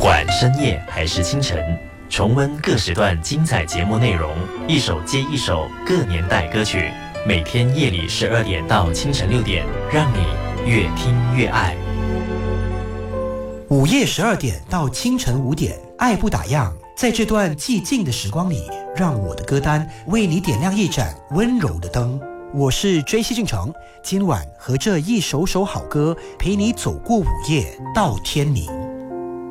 管深夜还是清晨，重温各时段精彩节目内容，一首接一首各年代歌曲，每天夜里12点到清晨6点，让你越听越爱。 午夜12点到清晨5点，爱不打烊。在这段寂静的时光里，让我的歌单为你点亮一盏温柔的灯。我是 JC 俊成，今晚和这一首首好歌陪你走过午夜到天明。